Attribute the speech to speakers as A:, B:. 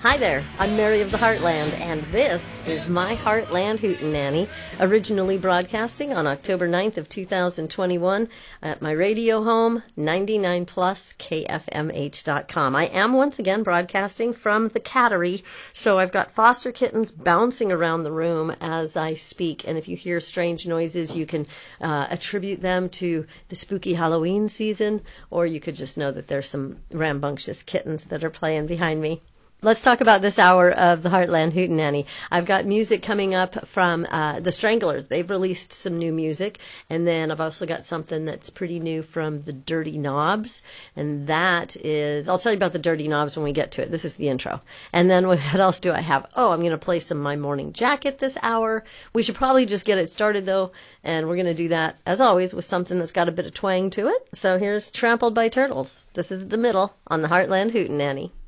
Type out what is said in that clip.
A: Hi there, I'm Mary of the Heartland, and this is My Heartland Hootenanny, originally broadcasting on October 9th of 2021 at my radio home, 99 plus KFMH.com. I am once again broadcasting from the cattery, so I've got foster kittens bouncing around the room as I speak, and if you hear strange noises, you can attribute them to the spooky Halloween season, or you could just know that there's some rambunctious kittens that are playing behind me. Let's talk about this hour of the Heartland Hootenanny. I've got music coming up from the Stranglers. They've released some new music. And then I've also got something that's pretty new from the Dirty Knobs. And that is, I'll tell you about the Dirty Knobs when we get to it. This is the intro. And then what else do I have? Oh, I'm going to play some My Morning Jacket this hour. We should probably just get it started, though. And we're going to do that, as always, with something that's got a bit of twang to it. So here's Trampled by Turtles. This is the middle on the Heartland Hootenanny.